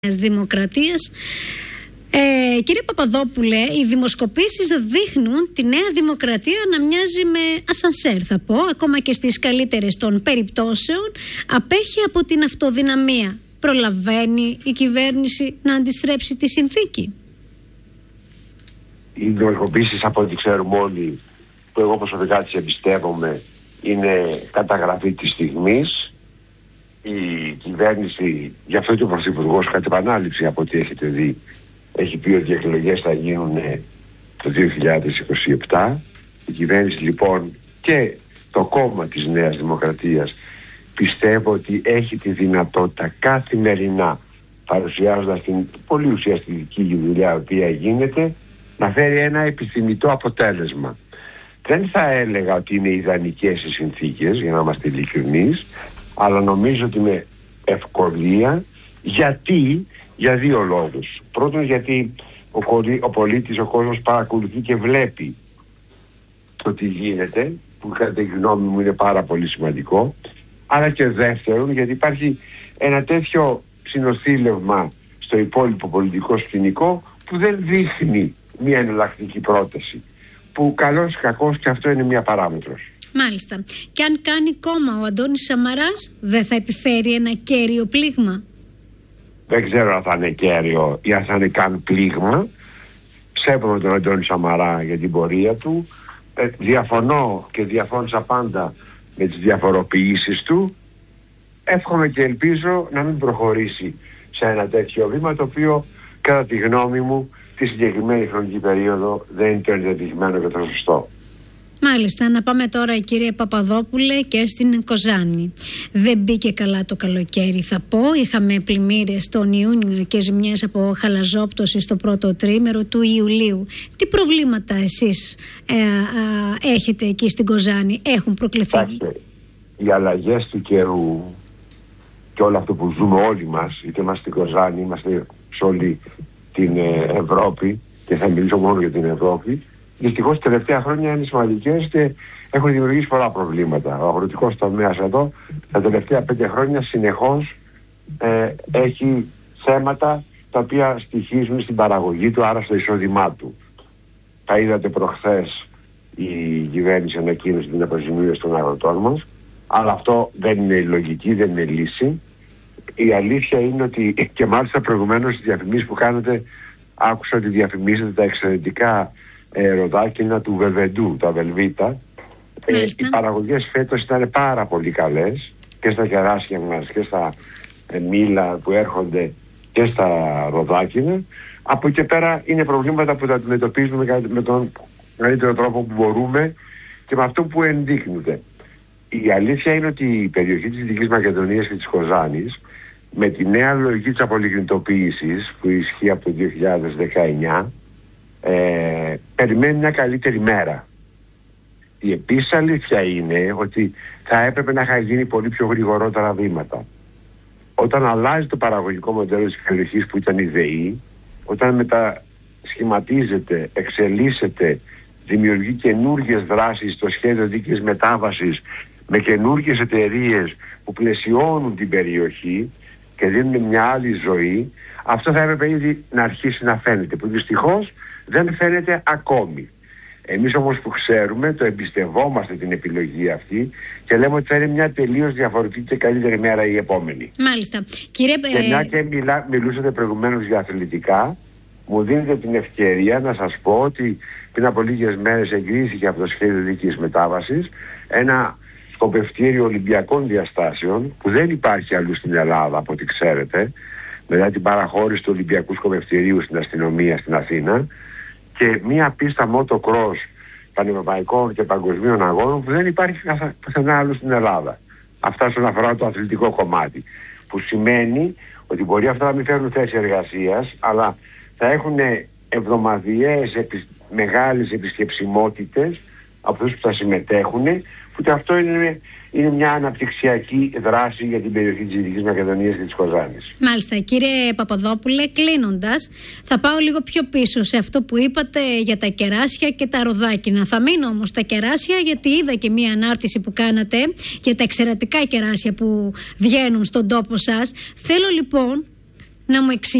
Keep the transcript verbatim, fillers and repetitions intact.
Δημοκρατίας. Ε, κύριε Παπαδόπουλε, οι δημοσκοπήσεις δείχνουν τη Νέα Δημοκρατία να μοιάζει με ασανσέρ, θα πω, ακόμα και στις καλύτερες των περιπτώσεων απέχει από την αυτοδυναμία. Προλαβαίνει η κυβέρνηση να αντιστρέψει τη συνθήκη? Οι δημοσκοπήσεις, από ό,τι ξέρουμε όλοι, που εγώ προσωπικά τις εμπιστεύομαι, είναι καταγραφή της στιγμής. Η κυβέρνηση, γι' αυτό και ο Πρωθυπουργός κατ' επανάληψη, από ό,τι έχετε δει, έχει πει ότι οι εκλογές θα γίνουν το δύο χιλιάδες είκοσι επτά. Η κυβέρνηση λοιπόν και το κόμμα της Νέας Δημοκρατίας πιστεύω ότι έχει τη δυνατότητα καθημερινά, παρουσιάζοντας την πολύ ουσιαστική δουλειά η οποία γίνεται, να φέρει ένα επιθυμητό αποτέλεσμα. Δεν θα έλεγα ότι είναι ιδανικές οι συνθήκες, για να είμαστε ειλικρινείς, αλλά νομίζω ότι με ευκολία. Γιατί? Για δύο λόγους. Πρώτον, γιατί ο, ο πολίτης, ο κόσμος παρακολουθεί και βλέπει το τι γίνεται, που κατά τη γνώμη μου είναι πάρα πολύ σημαντικό. Αλλά και δεύτερον, γιατί υπάρχει ένα τέτοιο συνοθήλευμα στο υπόλοιπο πολιτικό σκηνικό που δεν δείχνει μια εναλλακτική πρόταση, που καλώς ή κακώς και αυτό είναι μια παράμετρος. Μάλιστα. Και αν κάνει κόμμα ο Αντώνης Σαμαράς, δεν θα επιφέρει ένα κέριο πλήγμα? Δεν ξέρω αν θα είναι κέριο ή αν θα είναι καν πλήγμα. Σέβομαι τον Αντώνη Σαμαρά για την πορεία του. Ε, διαφωνώ και διαφώνησα πάντα με τις διαφοροποιήσεις του. Εύχομαι και ελπίζω να μην προχωρήσει σε ένα τέτοιο βήμα, το οποίο κατά τη γνώμη μου τη συγκεκριμένη χρονική περίοδο δεν είναι το ενδεδειγμένο και το σωστό. Μάλιστα, να πάμε τώρα, κύριε Παπαδόπουλε, και στην Κοζάνη. Δεν μπήκε καλά το καλοκαίρι, θα πω. Είχαμε πλημμύρες τον Ιούνιο και ζημιές από χαλαζόπτωση στο πρώτο τρίμερο του Ιουλίου. Τι προβλήματα εσείς ε, ε, έχετε εκεί στην Κοζάνη, έχουν προκληθεί? Κοιτάξτε, οι αλλαγές του καιρού και όλο αυτό που ζούμε όλοι μας, είτε είμαστε στην Κοζάνη, είμαστε σε όλη την ε, Ευρώπη, και θα μιλήσω μόνο για την Ευρώπη, δυστυχώς τα τελευταία χρόνια είναι σημαντικές και έχουν δημιουργήσει πολλά προβλήματα. Ο αγροτικός τομέας εδώ τα τελευταία πέντε χρόνια συνεχώς ε, έχει θέματα τα οποία στοιχίζουν στην παραγωγή του, άρα στο εισόδημά του. Τα είδατε προχθές, η κυβέρνηση ανακοίνωσε την αποζημίωση των αγροτών μας, αλλά αυτό δεν είναι η λογική, δεν είναι λύση. Η αλήθεια είναι ότι, και μάλιστα προηγουμένως στις διαφημίσεις που κάνετε, άκουσα ότι διαφημίζετε τα εξαιρετικά Ε, ροδάκινα του Βεβεντού, τα Βελβίτα. Ε, οι παραγωγές φέτος ήταν πάρα πολύ καλές και στα κεράσια μας και στα ε, μήλα που έρχονται και στα ροδάκινα. Από εκεί πέρα είναι προβλήματα που τα αντιμετωπίζουμε με τον καλύτερο τρόπο που μπορούμε και με αυτό που ενδείκνυται. Η αλήθεια είναι ότι η περιοχή της Δυτικής Μακεδονίας και της Κοζάνης, με τη νέα λογική της απολιγνητοποίησης που ισχύει από το δύο χιλιάδες δεκαεννιά, Ε, περιμένει μια καλύτερη μέρα. Η επίσης αλήθεια είναι ότι θα έπρεπε να είχαν γίνει πολύ πιο γρηγορότερα βήματα. Όταν αλλάζει το παραγωγικό μοντέλο της περιοχής που ήταν η ΔΕΗ, όταν μετασχηματίζεται, εξελίσσεται, δημιουργεί καινούργιες δράσεις στο σχέδιο δίκαιης μετάβασης με καινούργιες εταιρείες που πλαισιώνουν την περιοχή και δίνουν μια άλλη ζωή, αυτό θα έπρεπε ήδη να αρχίσει να φαίνεται, που δυστυχώς δεν φαίνεται ακόμη. Εμείς όμως που ξέρουμε, το εμπιστευόμαστε την επιλογή αυτή και λέμε ότι θα είναι μια τελείως διαφορετική και καλύτερη μέρα η επόμενη. Μάλιστα. Κύριε... Και μια και μιλά, μιλούσατε προηγουμένως για αθλητικά, μου δίνετε την ευκαιρία να σας πω ότι πριν από λίγες μέρες εγκρίθηκε από το σχέδιο δίκαιης μετάβασης ένα σκοπευτήριο Ολυμπιακών διαστάσεων που δεν υπάρχει αλλού στην Ελλάδα, από ό,τι ξέρετε, μετά την παραχώρηση του Ολυμπιακού Σκοπευτηρίου στην αστυνομία στην Αθήνα, και μία πίστα motocross πανευρωπαϊκών και παγκοσμίων αγώνων που δεν υπάρχει πουθενά άλλου στην Ελλάδα. Αυτά όσον αφορά το αθλητικό κομμάτι. Που σημαίνει ότι μπορεί αυτά να μην φέρουν θέση εργασίας, αλλά θα έχουν εβδομαδιαίες επι... μεγάλες επισκεψιμότητες από αυτούς που θα συμμετέχουν, που και αυτό είναι, είναι μια αναπτυξιακή δράση για την περιοχή της Δυτικής Μακεδονίας και της Κοζάνης. Μάλιστα. Κύριε Παπαδόπουλε, κλείνοντας, θα πάω λίγο πιο πίσω σε αυτό που είπατε για τα κεράσια και τα ροδάκινα. Θα μείνω όμως στα κεράσια, γιατί είδα και μία ανάρτηση που κάνατε για τα εξαιρετικά κεράσια που βγαίνουν στον τόπο σας. Θέλω λοιπόν να μου εξηγήσει